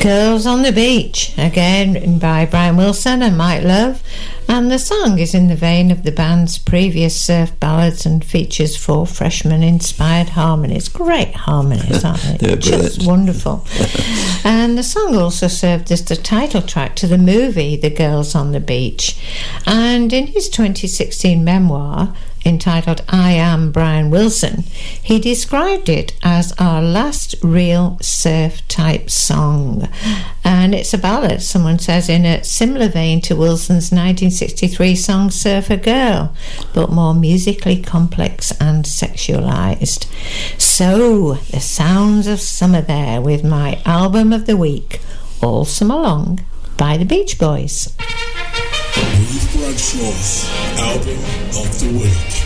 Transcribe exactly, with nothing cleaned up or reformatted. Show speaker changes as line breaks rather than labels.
Girls on the Beach, again written by Brian Wilson and Mike Love, and the song is in the vein of the band's previous surf ballads and features four freshman-inspired harmonies. Great harmonies, aren't they?
Yeah,
just wonderful. And the song also served as the title track to the movie The Girls on the Beach. And in his twenty sixteen memoir, entitled I Am Brian Wilson, he described it as our last real surf-type song. And it's a ballad, someone says, in a similar vein to Wilson's nineteen sixty-three song Surfer Girl, but more musically complex and sexualised. So, the sounds of summer there with my album of the week, All Summer Long, by the Beach Boys.
Ruth Bragshaw's album of the week.